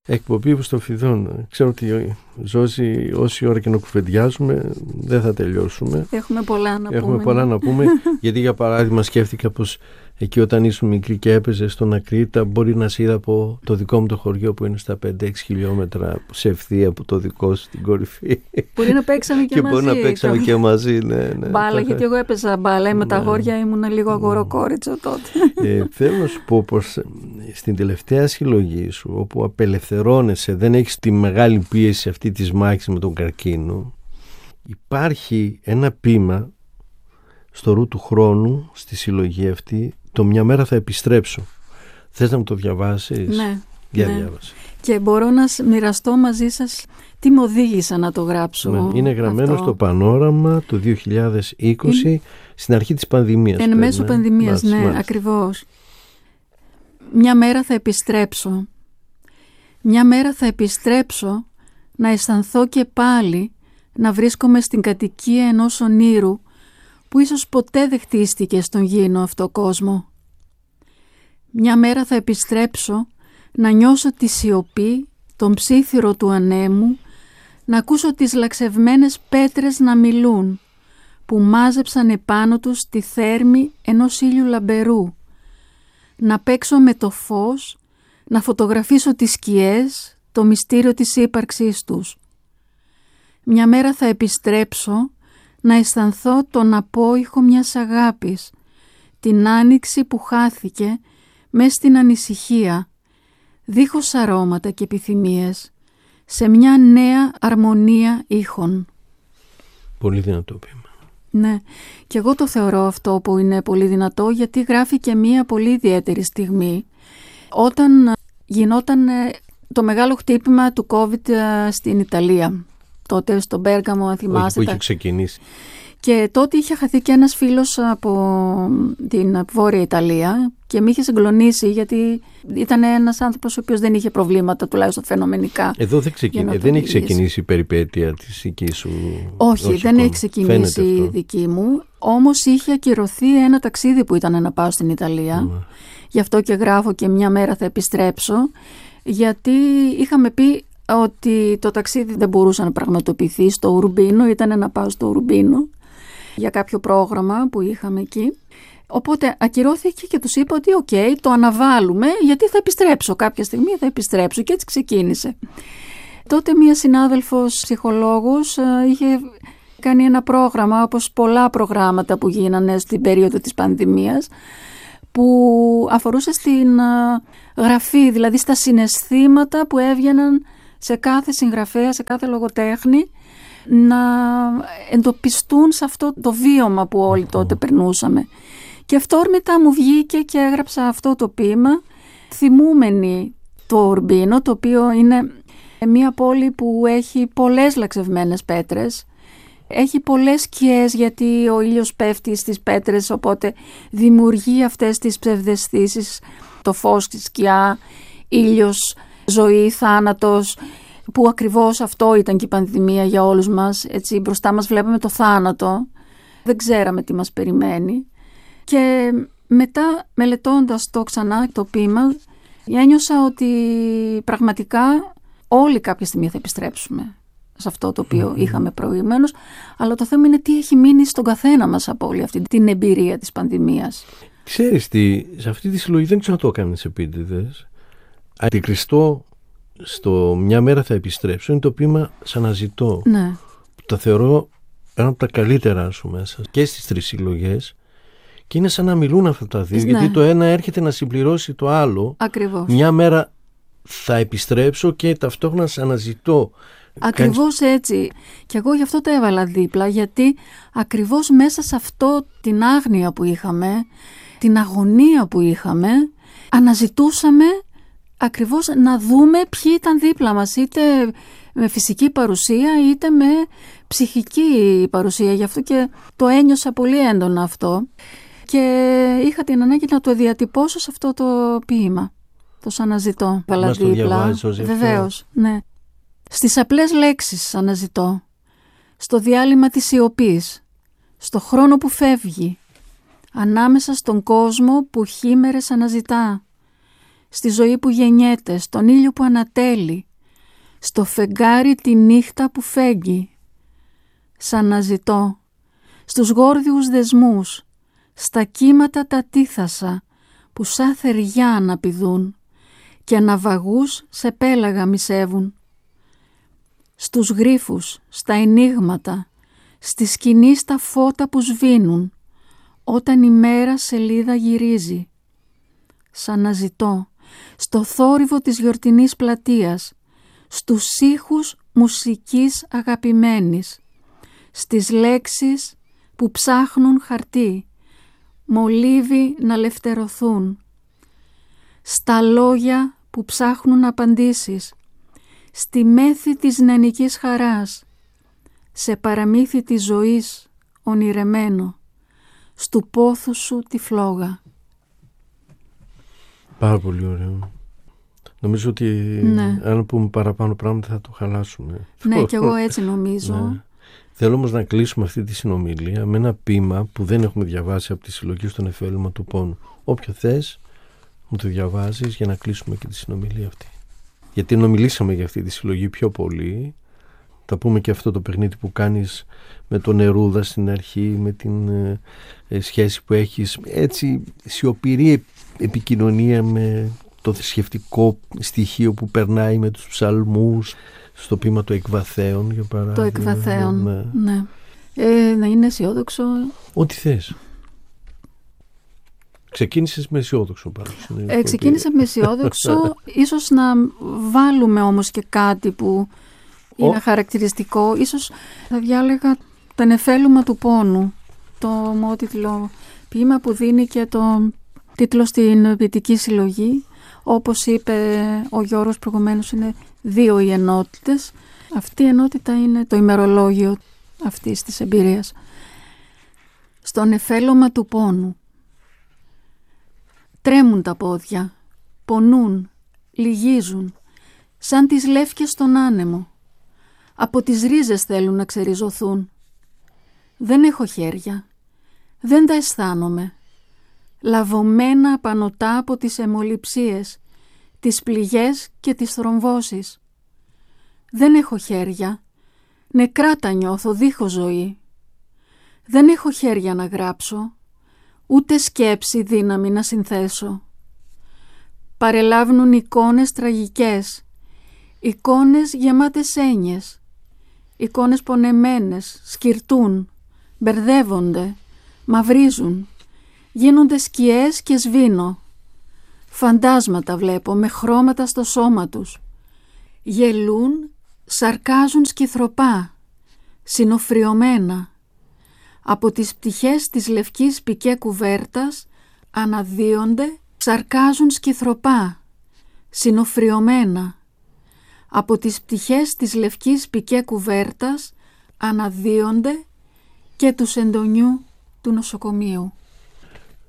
εκπομπή στο Φιδόν. Ξέρω ότι, Ζώζη, όση ώρα και να κουβεντιάζουμε δεν θα τελειώσουμε. Έχουμε πολλά να πούμε. Γιατί για παράδειγμα σκέφτηκα πως εκεί όταν ήσουν μικρή και έπαιζε στον Ακρίτα, μπορεί να σε είδα από το δικό μου το χωριό που είναι στα 5-6 χιλιόμετρα σε ευθεία από το δικό σου στην κορυφή. Μπορεί να παίξαμε και μαζί. Μπορεί να παίξαμε και μαζί, ναι. Μπάλα, γιατί εγώ έπαιζα μπάλα. Με τα αγόρια ήμουν λίγο αγοροκόριτσο τότε. Θέλω να σου πω πως στην τελευταία συλλογή σου, όπου απελευθερώνεσαι, δεν έχεις τη μεγάλη πίεση αυτή της μάχης με τον καρκίνο, υπάρχει ένα ποίημα στο ρου του χρόνου, στη συλλογή αυτή, το «Μια μέρα θα επιστρέψω». Θες να μου το διαβάσεις? Ναι. Διάβασε. Και μπορώ να μοιραστώ μαζί σας τι με οδήγησε να το γράψω. Ναι, είναι γραμμένο στο Πανόραμα το 2020, στην αρχή της πανδημίας. Εν μέσω πανδημίας, ναι, ακριβώς. Μια μέρα θα επιστρέψω. Μια μέρα θα επιστρέψω να αισθανθώ και πάλι να βρίσκομαι στην κατοικία ενός ονείρου που ίσως ποτέ δεν χτίστηκε στον γήινο αυτό κόσμο. Μια μέρα θα επιστρέψω να νιώσω τη σιωπή, τον ψίθυρο του ανέμου, να ακούσω τις λαξευμένες πέτρες να μιλούν, που μάζεψαν επάνω τους τη θέρμη ενός ήλιου λαμπερού, να παίξω με το φως, να φωτογραφίσω τις σκιές, το μυστήριο της ύπαρξής τους. Μια μέρα θα επιστρέψω να αισθανθώ τον απόϊχο μιας αγάπης, την άνοιξη που χάθηκε μες στην ανησυχία, δίχως αρώματα και επιθυμίες, σε μια νέα αρμονία ήχων. Πολύ δυνατό ποίημα. Ναι, και εγώ το θεωρώ αυτό που είναι πολύ δυνατό, γιατί γράφει και μια πολύ ιδιαίτερη στιγμή, όταν γινόταν το μεγάλο χτύπημα του COVID στην Ιταλία. Τότε στον Πέργαμο, αν θυμάστε. Που είχε ξεκινήσει. Και τότε είχε χαθεί και ένας φίλος από την Βόρεια Ιταλία και με είχε συγκλονίσει, γιατί ήταν ένας άνθρωπος ο οποίος δεν είχε προβλήματα, τουλάχιστον φαινομενικά. Εδώ δεν έχει ξεκινήσει η περιπέτεια της δικής σου? Όχι, δεν έχει ξεκινήσει η δική μου. Όμως είχε ακυρωθεί ένα ταξίδι που ήταν να πάω στην Ιταλία. Γι' αυτό και γράφω και μια μέρα θα επιστρέψω, γιατί είχαμε πει ότι το ταξίδι δεν μπορούσε να πραγματοποιηθεί στο Ουρμπίνο, ήταν να πάω στο Ουρμπίνο για κάποιο πρόγραμμα που είχαμε εκεί. Οπότε ακυρώθηκε και τους είπα ότι οκ, το αναβάλουμε, γιατί θα επιστρέψω κάποια στιγμή, θα επιστρέψω, και έτσι ξεκίνησε. Τότε μία συνάδελφος ψυχολόγος είχε κάνει ένα πρόγραμμα, όπως πολλά προγράμματα που γίνανε στην περίοδο της πανδημίας, που αφορούσε στην γραφή, δηλαδή στα συναισθήματα που έβγαιναν σε κάθε συγγραφέα, σε κάθε λογοτέχνη, να εντοπιστούν σε αυτό το βίωμα που όλοι τότε περνούσαμε. Και αυτόρμητα μου βγήκε και έγραψα αυτό το ποίημα, θυμούμενη το Ουρμπίνο, το οποίο είναι μια πόλη που έχει πολλές λαξευμένες πέτρες. Έχει πολλές σκιές, γιατί ο ήλιος πέφτει στις πέτρες, οπότε δημιουργεί αυτές τις ψευδαισθήσεις, το φως, τη σκιά, ήλιος, ζωή, θάνατος, που ακριβώς αυτό ήταν και η πανδημία για όλους μας. Έτσι, μπροστά μας βλέπαμε το θάνατο, δεν ξέραμε τι μας περιμένει. Και μετά, μελετώντας το ξανά το ποίημα, ένιωσα ότι πραγματικά όλοι κάποια στιγμή θα επιστρέψουμε σε αυτό το οποίο είχαμε προηγουμένως, αλλά το θέμα είναι τι έχει μείνει στον καθένα μας από όλη αυτή την εμπειρία της πανδημίας. Ξέρεις τι, σε αυτή τη συλλογή δεν ξέρω αν το έκανες επίτηδες. Αντικριστώ στο «Μια μέρα θα επιστρέψω» είναι το ποίημα «Σ' αναζητώ». Ναι. Το θεωρώ ένα από τα καλύτερα σου μέσα και στις τρεις συλλογές, και είναι σαν να μιλούν αυτά τα δύο, γιατί το ένα έρχεται να συμπληρώσει το άλλο. Ακριβώς. Μια μέρα θα επιστρέψω και ταυτόχρονα «Σ' αναζητώ». Ακριβώς έτσι. Και εγώ γι' αυτό το έβαλα δίπλα, γιατί ακριβώς μέσα σε αυτό την άγνοια που είχαμε, την αγωνία που είχαμε, αναζητούσαμε ακριβώς να δούμε ποιοι ήταν δίπλα μας, είτε με φυσική παρουσία είτε με ψυχική παρουσία. Γι' αυτό και το ένιωσα πολύ έντονα αυτό και είχα την ανάγκη να το διατυπώσω σε αυτό το ποίημα. Το «Σ' αναζητώ». Μας το διαβάζεις? Βεβαίως, ναι. Στις απλές λέξεις αναζητώ, στο διάλειμμα της σιωπής, στο χρόνο που φεύγει, ανάμεσα στον κόσμο που χήμερες αναζητά, στη ζωή που γεννιέται, στον ήλιο που ανατέλει, στο φεγγάρι τη νύχτα που φέγγει. Σ' αναζητώ, στους γόρδιους δεσμούς, στα κύματα τα τίθασα, που σαν θεριά αναπηδούν και ναυαγούς σε πέλαγα μισεύουν. Στους γρίφους, στα ενίγματα, στη σκηνή στα φώτα που σβήνουν, όταν η μέρα σελίδα γυρίζει. Σ' αναζητώ, στο θόρυβο της γιορτινής πλατείας, στους ήχους μουσικής αγαπημένης, στις λέξεις που ψάχνουν χαρτί, μολύβι να λευτερωθούν, στα λόγια που ψάχνουν απαντήσεις, στη μέθη της νεανικής χαράς, σε παραμύθι της ζωής ονειρεμένο, στου πόθου σου τη φλόγα. Πάρα πολύ ωραίο. Νομίζω ότι αν πούμε παραπάνω πράγματα θα το χαλάσουμε. Ναι, και εγώ έτσι νομίζω. Ναι. Θέλω όμως να κλείσουμε αυτή τη συνομιλία με ένα ποίημα που δεν έχουμε διαβάσει από τη συλλογή στο Νεφέλημα του Πόνου. Όποιο θες μου το διαβάζεις για να κλείσουμε και τη συνομιλία αυτή. Γιατί νομιλήσαμε για αυτή τη συλλογή πιο πολύ. Θα πούμε και αυτό το παιχνίδι που κάνεις με τον Νερούδα στην αρχή, με την σχέση που έχεις, έτσι σιωπηρή επικοινωνία με το θρησκευτικό στοιχείο που περνάει με τους ψαλμούς, στο ποίημα το Εκβαθέων για παράδειγμα. Το Εκβαθέων, ναι. Να είναι αισιόδοξο. Ό,τι θες. Ξεκίνησες με αισιόδοξο πάνω. Ξεκίνησα με αισιόδοξο, ίσως να βάλουμε όμως και κάτι που είναι χαρακτηριστικό. Ίσως θα διάλεγα το Νεφέλημα του Πόνου, το ομότιτλο ποίημα που δίνει και το τίτλο στην ποιητική συλλογή. Όπως είπε ο Γιώργος προηγουμένως, είναι 2 οι ενότητες. Αυτή η ενότητα είναι το ημερολόγιο αυτής της εμπειρίας. Στο Νεφέλωμα του Πόνου. Τρέμουν τα πόδια, πονούν, λυγίζουν, σαν τις λεύκες στον άνεμο. Από τις ρίζες θέλουν να ξεριζωθούν. Δεν έχω χέρια, δεν τα αισθάνομαι. Λαβωμένα απανωτά από τις αιμοληψίες, τις πληγές και τις θρομβώσεις. Δεν έχω χέρια, νεκρά τα νιώθω δίχως ζωή. Δεν έχω χέρια να γράψω, ούτε σκέψη δύναμη να συνθέσω. Παρελάβνουν εικόνες τραγικές, εικόνες γεμάτες έννοιες, εικόνες πονεμένες, σκυρτούν, μπερδεύονται, μαυρίζουν, γίνονται σκιές και σβήνω. Φαντάσματα βλέπω με χρώματα στο σώμα τους. Γελούν, σαρκάζουν σκυθροπά, συνοφριωμένα. Από τις πτυχές της λευκής πικέ κουβέρτας αναδύονται, σαρκάζουν σκυθροπά, συνοφριωμένα. Από τις πτυχές της λευκής πικέ κουβέρτας αναδύονται και του σεντονιού του νοσοκομείου.